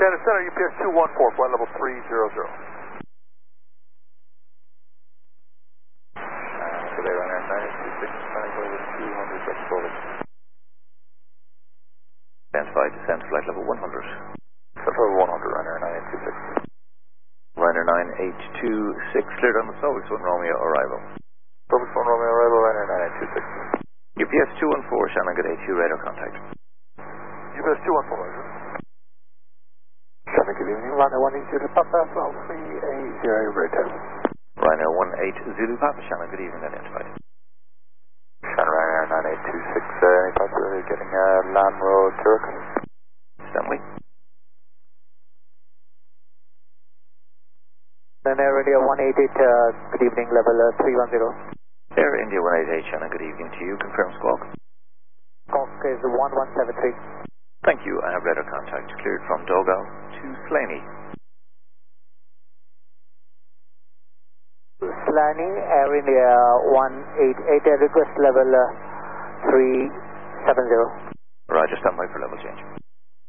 Data Center, UPS 214, flight level 300. Today, runner 926, flight level 200, that's forward. Stand by, descent, flight level 100. Descent level 100, runner 9826. Runner 9826, cleared on the Southwest 1 Romeo arrival. Southwest 1 Romeo arrival, runner 9826. UPS 214, Shannon, good 82, radar contact. UPS 214, roger. Shannon, good evening, runner 18 Zulu Papa, flight 380, radar. Ryanair 18 Zulu Papa, Shannon, good evening, identified. Shannon, Ryanair 9826, any possibility of getting land road Turk? Stanley. Air India 188, good evening, level 310. Air India 188, Shannon, good evening to you, confirm squawk. Squawk is 1173. Thank you, I have radar contact, cleared from Dogal to Slaney. Slaney, Air India 188, request level 370. Roger, stand by for level change.